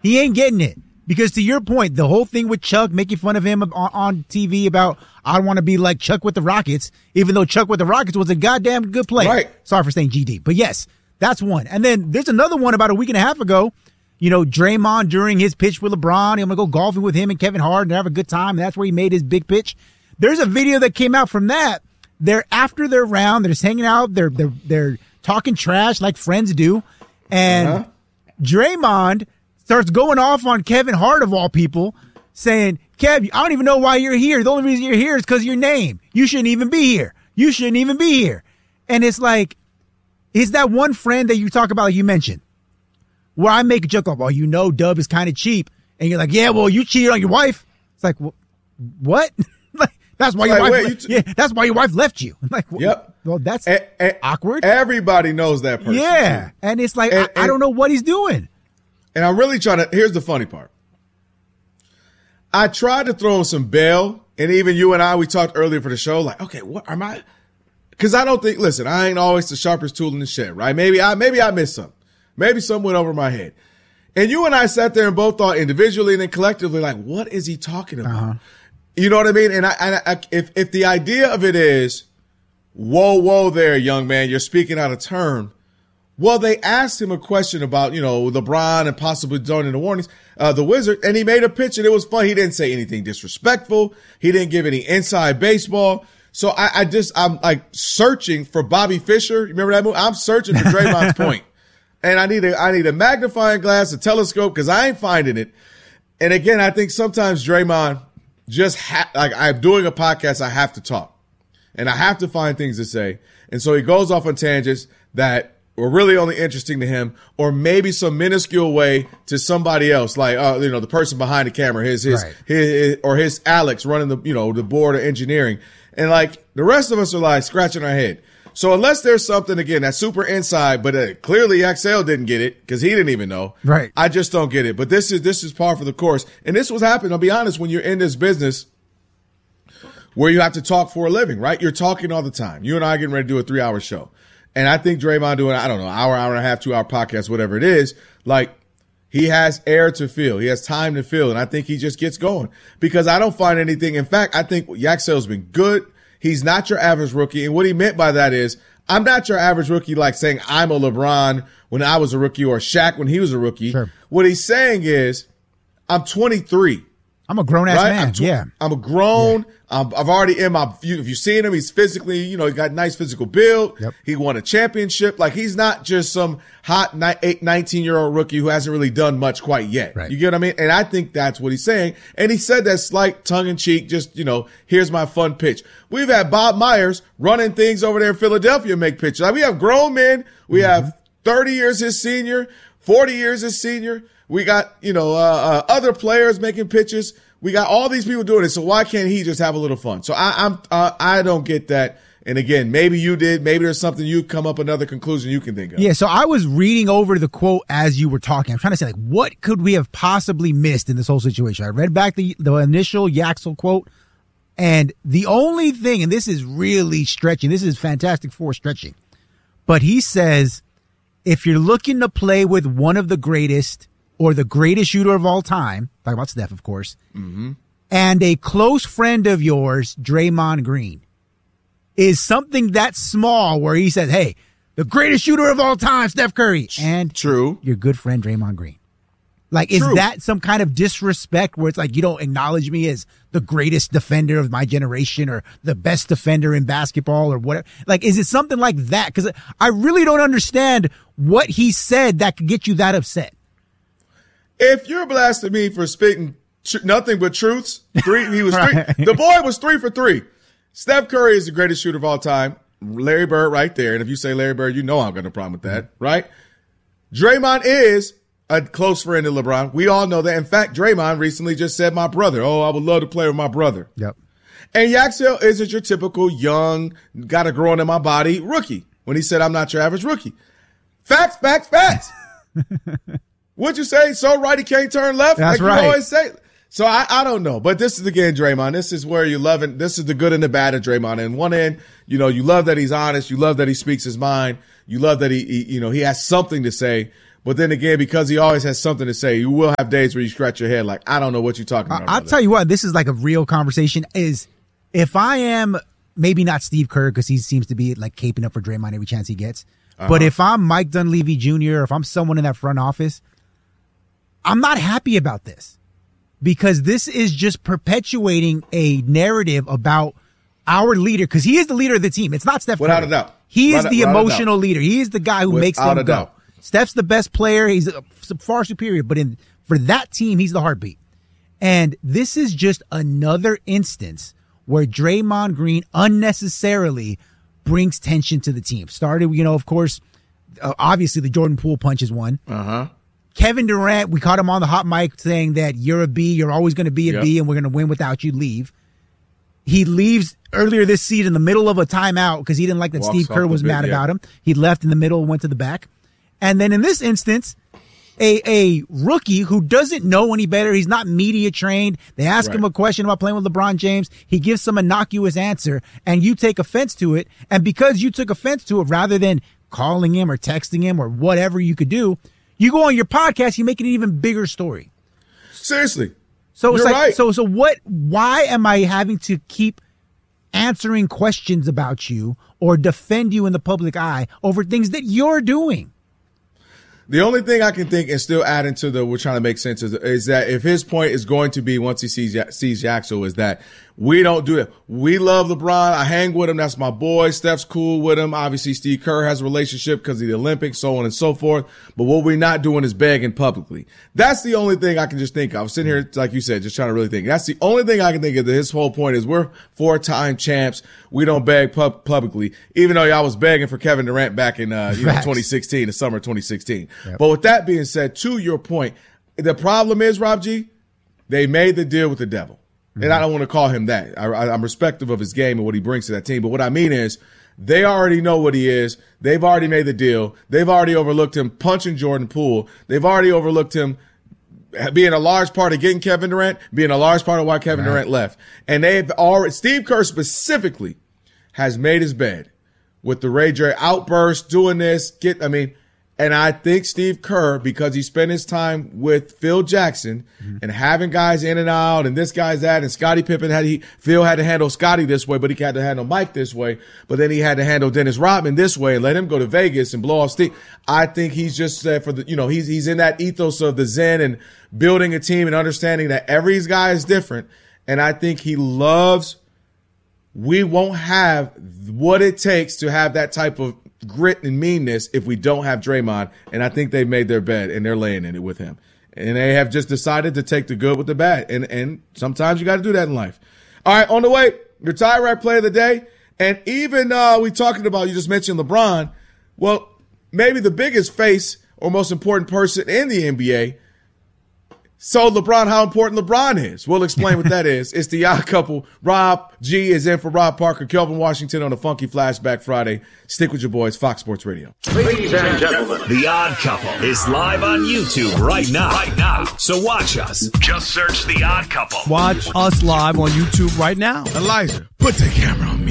He ain't getting it. Because to your point, the whole thing with Chuck making fun of him on TV about, I don't want to be like Chuck with the Rockets, even though Chuck with the Rockets was a goddamn good player. Right. Sorry for saying GD. But yes, that's one. And then there's another one about a week and a half ago. Draymond during his pitch with LeBron, I'm going to go golfing with him and Kevin Hart and have a good time. And that's where he made his big pitch. There's a video that came out from that. After their round, they're just hanging out. They're talking trash like friends do. And Draymond starts going off on Kevin Hart, of all people, saying, Kev, I don't even know why you're here. The only reason you're here is because of your name. You shouldn't even be here. You shouldn't even be here. And it's like, is that one friend that you talk about, like you mentioned, where I make a joke of, Dub is kind of cheap. And you're like, yeah, well, you cheated on your wife. It's like, what? That's why your wife. That's why your wife left you. I'm like, yep. Well, that's awkward. Everybody knows that person. Yeah, too. And it's like I don't know what he's doing. And I'm really trying to. Here's the funny part. I tried to throw some bail, and even you and I, we talked earlier for the show. Like, okay, what am I? Because I don't think. Listen, I ain't always the sharpest tool in the shed, right? Maybe I missed something. Maybe something went over my head. And you and I sat there and both thought individually and then collectively, like, what is he talking about? Uh-huh. You know what I mean? And if the idea of it is, whoa there, young man, you're speaking out of turn. Well, they asked him a question about, LeBron and possibly joining the warnings, the Wizard, and he made a pitch and it was fun. He didn't say anything disrespectful. He didn't give any inside baseball. So I'm like searching for Bobby Fischer. You remember that movie? I'm searching for Draymond's point. And I need a magnifying glass, a telescope, because I ain't finding it. And again, I think sometimes Draymond I'm doing a podcast, I have to talk. And I have to find things to say. And so he goes off on tangents that were really only interesting to him, or maybe some minuscule way to somebody else, like the person behind the camera, his Alex running the board of engineering. And like the rest of us are like scratching our head. So unless there's something, again, that's super inside, but clearly Axel didn't get it because he didn't even know. Right. I just don't get it. But this is par for the course. And this was happening, I'll be honest, when you're in this business where you have to talk for a living, right? You're talking all the time. You and I are getting ready to do a 3-hour show. And I think Draymond doing, I don't know, hour and a half, 2-hour podcast, whatever it is, like he has air to fill. He has time to fill. And I think he just gets going because I don't find anything. In fact, I think Yaxel's been good. He's not your average rookie. And what he meant by that is, I'm not your average rookie like saying I'm a LeBron when I was a rookie or Shaq when he was a rookie. Sure. What he's saying is, I'm 23. I'm a grown-ass man. I'm a grown. Yeah. I've already in my – if you've seen him, he's physically – he got nice physical build. Yep. He won a championship. Like, he's not just some hot 19-year-old rookie who hasn't really done much quite yet. Right. You get what I mean? And I think that's what he's saying. And he said that slight tongue-in-cheek, just, here's my fun pitch. We've had Bob Myers running things over there in Philadelphia make pitches. Like, we have grown men. We have 30 years his senior, 40 years his senior. We got, other players making pitches. We got all these people doing it. So why can't he just have a little fun? So I don't get that. And again, maybe you did. Maybe there's something you come up another conclusion you can think of. Yeah. So I was reading over the quote as you were talking. I'm trying to say, like, what could we have possibly missed in this whole situation? I read back the initial Yaxel quote, and the only thing, and this is really stretching. This is Fantastic Four stretching, but he says, if you're looking to play with one of the greatest or the greatest shooter of all time, talking about Steph, of course, and a close friend of yours, Draymond Green, is something that small where he says, hey, the greatest shooter of all time, Steph Curry, and true, your good friend Draymond Green. Like, is that some kind of disrespect where it's like you don't acknowledge me as the greatest defender of my generation or the best defender in basketball or whatever? Like, is it something like that? Because I really don't understand what he said that could get you that upset. If you're blasting me for spitting nothing but truths, the boy was 3 for 3. Steph Curry is the greatest shooter of all time. Larry Bird right there. And if you say Larry Bird, I'm going to have a problem with that, right? Draymond is a close friend of LeBron. We all know that. In fact, Draymond recently just said, my brother. Oh, I would love to play with my brother. Yep. And Yaxel isn't your typical young, got a growing in my body rookie when he said, I'm not your average rookie. Facts. What'd you say? So right, he can't turn left? That's like right. You always say. So I don't know. But this is, again, Draymond. This is where you love it. This is the good and the bad of Draymond. And one end, you love that he's honest. You love that he speaks his mind. You love that he has something to say. But then again, because he always has something to say, you will have days where you scratch your head like, I don't know what you're talking about. I'll tell you what, this is like a real conversation, is if I am maybe not Steve Kerr, because he seems to be like caping up for Draymond every chance he gets, but if I'm Mike Dunleavy Jr., or if I'm someone in that front office, I'm not happy about this, because this is just perpetuating a narrative about our leader, because he is the leader of the team. It's not Steph Curry. Without a doubt. He is the emotional leader. He is the guy who makes them go. Steph's the best player. He's far superior, but for that team, he's the heartbeat. And this is just another instance where Draymond Green unnecessarily brings tension to the team. Started, of course, obviously the Jordan Poole punch is one. Kevin Durant, we caught him on the hot mic saying that you're a B, you're always going to be a B, and we're going to win without you. Leave. He leaves earlier this season in the middle of a timeout because he didn't like that Steve Kerr was mad about him. He left in the middle and went to the back. And then in this instance, a rookie who doesn't know any better, he's not media trained. They ask him a question about playing with LeBron James. He gives some innocuous answer, and you take offense to it. And because you took offense to it, rather than calling him or texting him or whatever you could do, you go on your podcast, you make it an even bigger story. Seriously. So it's You're like, right. so what, why am I having to keep answering questions about you or defend you in the public eye over things that you're doing? The only thing I can think, and still adding to we're trying to make sense, is that if his point is going to be once he sees Yaxel, is that we don't do it. We love LeBron. I hang with him. That's my boy. Steph's cool with him. Obviously, Steve Kerr has a relationship because of the Olympics, so on and so forth. But what we're not doing is begging publicly. That's the only thing I can just think of. I'm sitting here, like you said, just trying to really think. That's the only thing I can think of. That his whole point is we're 4-time champs. We don't beg publicly, even though y'all was begging for Kevin Durant back in 2016, the summer of 2016. Yep. But with that being said, to your point, the problem is, Rob G, they made the deal with the devil. And I don't want to call him that. I'm respectful of his game and what he brings to that team. But what I mean is they already know what he is. They've already made the deal. They've already overlooked him punching Jordan Poole. They've already overlooked him being a large part of getting Kevin Durant, being a large part of why Kevin Durant left. And they've already, Steve Kerr specifically has made his bed with the Ray J outburst, doing this, and I think Steve Kerr, because he spent his time with Phil Jackson and having guys in and out, and this guy's that, and Scottie Pippen Phil had to handle Scottie this way, but he had to handle Mike this way, but then he had to handle Dennis Rodman this way and let him go to Vegas and blow off Steve. I think he's just said he's in that ethos of the Zen and building a team and understanding that every guy is different. And I think he loves, we won't have what it takes to have that type of grit and meanness if we don't have Draymond, and I think they've made their bed and they're laying in it with him, and they have just decided to take the good with the bad, and sometimes you got to do that in life. All right, on the way, your Tyrant Play of the Day, and even we talking about, you just mentioned LeBron. Well, maybe the biggest face or most important person in the NBA. So LeBron, how important LeBron is. We'll explain what that is. It's the Odd Couple. Rob G is in for Rob Parker, Kelvin Washington on a Funky Flashback Friday. Stick with your boys, Fox Sports Radio. Ladies and gentlemen, The Odd Couple is live on YouTube right now. So watch us. Just search The Odd Couple. Watch us live on YouTube right now. Elijah, put the camera on me.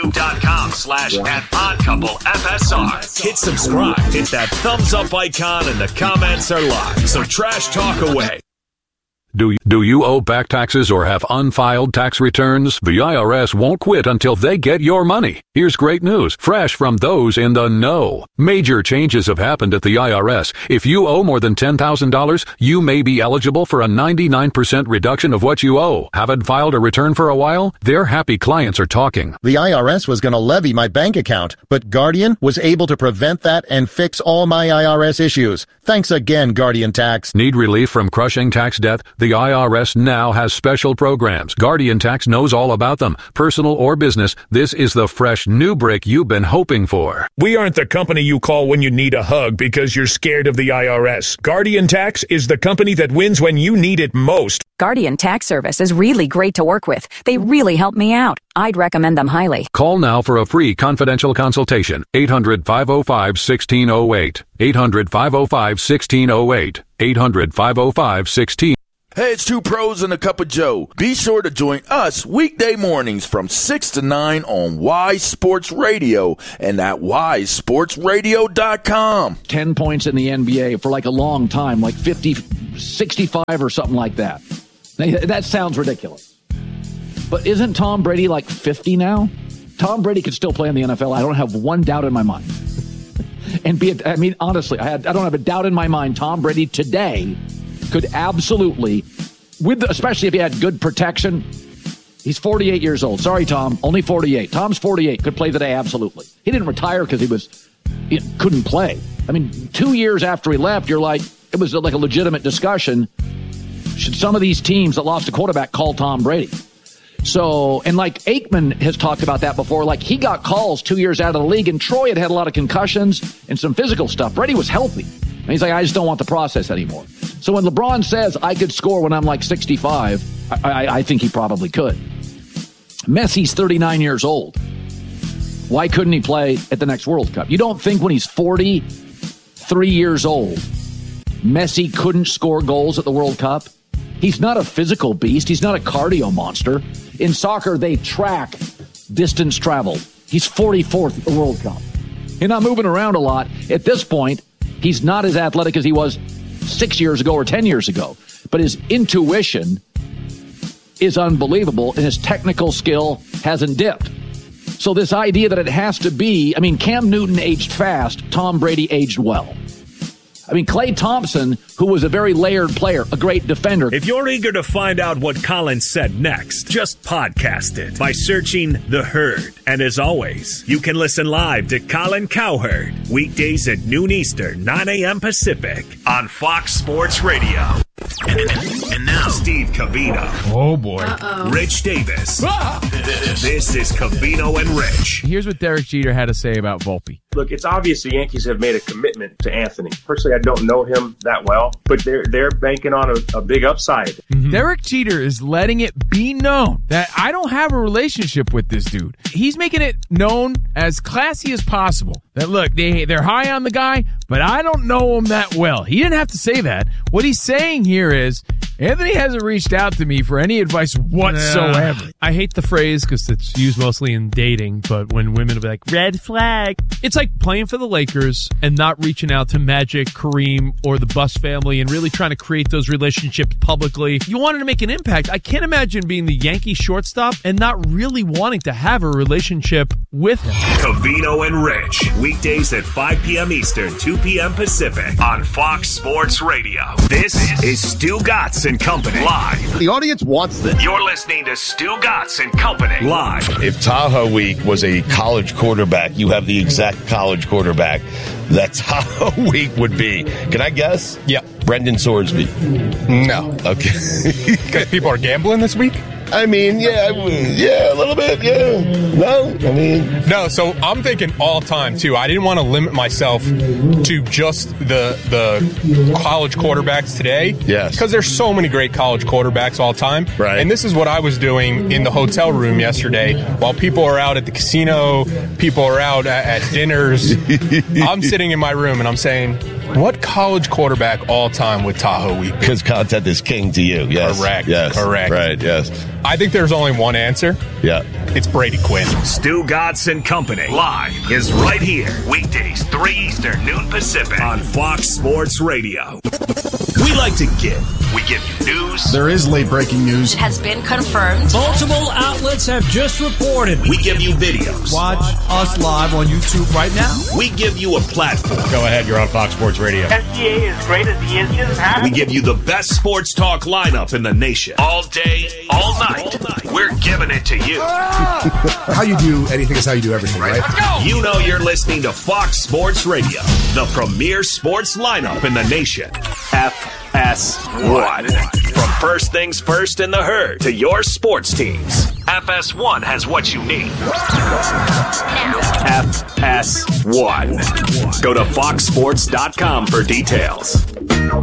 YouTube.com/@OddCoupleFSR. Hit subscribe. Hit that thumbs up icon, and the comments are live. So trash talk away. Do you owe back taxes or have unfiled tax returns? The IRS won't quit until they get your money. Here's great news, fresh from those in the know. Major changes have happened at the IRS. If you owe more than $10,000, you may be eligible for a 99% reduction of what you owe. Haven't filed a return for a while? Their happy clients are talking. The IRS was going to levy my bank account, but Guardian was able to prevent that and fix all my IRS issues. Thanks again, Guardian Tax. Need relief from crushing tax debt? The IRS now has special programs. Guardian Tax knows all about them. Personal or business, this is the fresh new brick you've been hoping for. We aren't the company you call when you need a hug because you're scared of the IRS. Guardian Tax is the company that wins when you need it most. Guardian Tax Service is really great to work with. They really help me out. I'd recommend them highly. Call now for a free confidential consultation. 800-505-1608. 800-505-1608. 800-505-1608. Hey, it's Two Pros and a Cup of Joe. Be sure to join us weekday mornings from 6 to 9 on Wise Sports Radio and at wisesportsradio.com. 10 points in the NBA for like a long time, like 50, 65 or something like that. That sounds ridiculous. But isn't Tom Brady like 50 now? Tom Brady could still play in the NFL. I don't have one doubt in my mind. And honestly, I don't have a doubt in my mind. Tom Brady today could absolutely, especially if he had good protection. He's 48 years old. Sorry, Tom, only 48. Tom's 48, could play today, absolutely. He didn't retire because he couldn't play. 2 years after he left, it was like a legitimate discussion. Should some of these teams that lost a quarterback call Tom Brady? So, and like Aikman has talked about that before, like he got calls 2 years out of the league, and Troy had a lot of concussions and some physical stuff. Brady was healthy. And he's like, I just don't want the process anymore. So when LeBron says I could score when I'm like 65, I think he probably could. Messi's 39 years old. Why couldn't he play at the next World Cup? You don't think when he's 43 years old, Messi couldn't score goals at the World Cup? He's not a physical beast. He's not a cardio monster. In soccer, they track distance traveled. He's 44th at the World Cup. He's not moving around a lot. At this point, he's not as athletic as he was 6 years ago or 10 years ago. But his intuition is unbelievable, and his technical skill hasn't dipped. So this idea that it has to be, Cam Newton aged fast, Tom Brady aged well. Klay Thompson, who was a very layered player, a great defender. If you're eager to find out what Colin said next, just podcast it by searching The Herd. And as always, you can listen live to Colin Cowherd weekdays at noon Eastern, 9 a.m. Pacific on Fox Sports Radio. And now, Steve Covino. Oh, boy. Rich Davis. This is Covino and Rich. Here's what Derek Jeter had to say about Volpe. Look, it's obvious the Yankees have made a commitment to Anthony. Personally, I don't know him that well, but they're banking on a big upside. Mm-hmm. Derek Jeter is letting it be known that I don't have a relationship with this dude. He's making it known as classy as possible that, look, they're high on the guy, but I don't know him that well. He didn't have to say that. What he's saying here is, Anthony hasn't reached out to me for any advice whatsoever. I hate the phrase because it's used mostly in dating, but when women will be like, red flag, it's like playing for the Lakers and not reaching out to Magic, Kareem, or the Buss family and really trying to create those relationships publicly. You wanted to make an impact. I can't imagine being the Yankee shortstop and not really wanting to have a relationship with him. Covino and Rich, weekdays at 5 p.m. Eastern, 2 p.m. Pacific on Fox Sports Radio. This is Stu Gatz and Company live. The audience wants this. You're listening to Stu Gatz and Company live. If Tahoe Week was a college quarterback, you have the exact college quarterback that Tahoe Week would be. Can I guess? Yeah. Brendan Sorsby. No. Okay. Because people are gambling this week? Yeah, a little bit, yeah. No, so I'm thinking all time, too. I didn't want to limit myself to just the college quarterbacks today. Yes. Because there's so many great college quarterbacks all time. Right. And this is what I was doing in the hotel room yesterday while people are out at the casino, people are out at dinners. I'm sitting in my room and I'm saying, what college quarterback all time with Tahoe Week? Because content is king to you, yes. Correct. Yes. Correct. Right, yes. I think there's only one answer. Yeah. It's Brady Quinn. Stu Gatz and Company live is right here. Weekdays, 3 Eastern, noon Pacific on Fox Sports Radio. We like to give. We give you news. There is late breaking news. It has been confirmed. Multiple outlets have just reported. We give you videos. Watch us live on YouTube right now. We give you a platform. Go ahead, you're on Fox Sports Radio. SGA is great as he is. We give you the best sports talk lineup in the nation. All day, all night. We're giving it to you. How you do anything is how you do everything, right? You know you're listening to Fox Sports Radio, the premier sports lineup in the nation. FS1. From first things first in the herd to your sports teams, FS1 has what you need. FS1. Go to foxsports.com for details.